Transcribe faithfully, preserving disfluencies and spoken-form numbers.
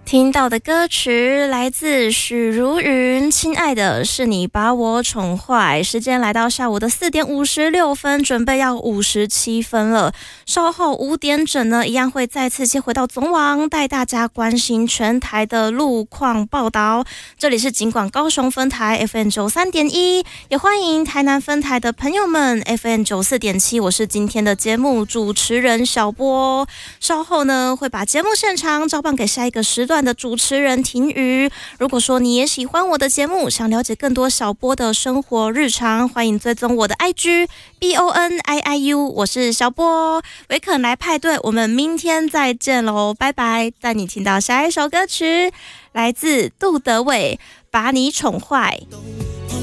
听到的歌曲来自许茹芸，亲爱的是你把我宠坏。时间来到下午的四点五十六分，准备要五十七分了。稍后五点整呢，一样会再次接回到总网，带大家关心全台的路况报道。这里是警广高雄分台 F M 九三点一，也欢迎台南分台的朋友们 F M 九四点七。我是今天的节目主持人小波，稍后呢会把节目现场交棒给下一个时段的主持人婷瑜。如果说你也喜欢我的节目，想了解更多小波的生活日常，欢迎追踪我的 I G B O N I I U， 我是小波。维肯来派对，我们明天再见喽，拜拜！带你听到下一首歌曲，来自杜德伟，把你宠坏。